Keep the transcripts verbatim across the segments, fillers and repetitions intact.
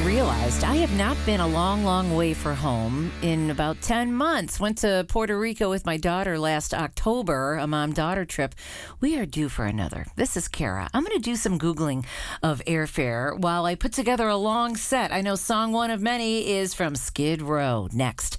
realized I have not been a long, long way from home in about ten months. Went to Puerto Rico with my daughter last October, a mom-daughter trip. We are due for another. This is Kara. I'm going to do some Googling of airfare while I put together a long set. I know song one of many is from Skid Row. Next.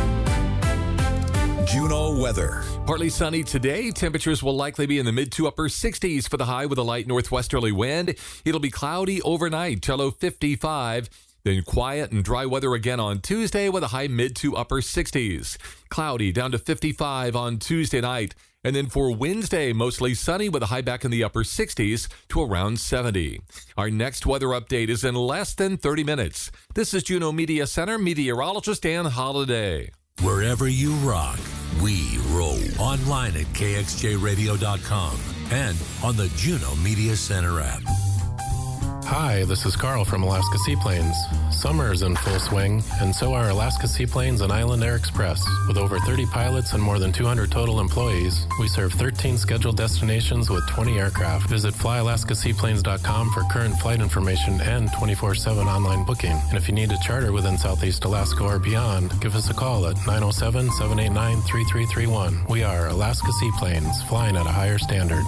Juneau weather. Partly sunny today. Temperatures will likely be in the mid to upper sixties for the high with a light northwesterly wind. It'll be cloudy overnight till low fifty-five. Then quiet and dry weather again on Tuesday with a high mid to upper sixties. Cloudy down to fifty-five on Tuesday night. And then for Wednesday, mostly sunny with a high back in the upper sixties to around seventy. Our next weather update is in less than thirty minutes. This is Juneau Media Center meteorologist Dan Holliday. Wherever you rock, we roll. Online at K X J radio dot com and on the Juneau Media Center app. Hi, this is Carl from Alaska Seaplanes. Summer is in full swing, and so are Alaska Seaplanes and Island Air Express. With over thirty pilots and more than two hundred total employees, we serve thirteen scheduled destinations with twenty aircraft. Visit fly alaska seaplanes dot com for current flight information and twenty-four seven online booking. And if you need a charter within Southeast Alaska or beyond, give us a call at nine oh seven, seven eight nine, three three three one. We are Alaska Seaplanes, flying at a higher standard.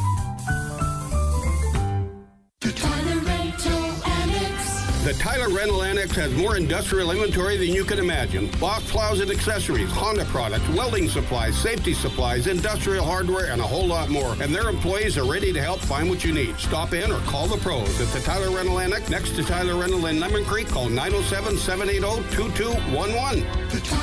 The Tyler Rental Annex has more industrial inventory than you can imagine. Bosch plows and accessories, Honda products, welding supplies, safety supplies, industrial hardware, and a whole lot more. And their employees are ready to help find what you need. Stop in or call the pros at the Tyler Rental Annex next to Tyler Rental in Lemon Creek. Call nine oh seven, seven eight zero, two two one one.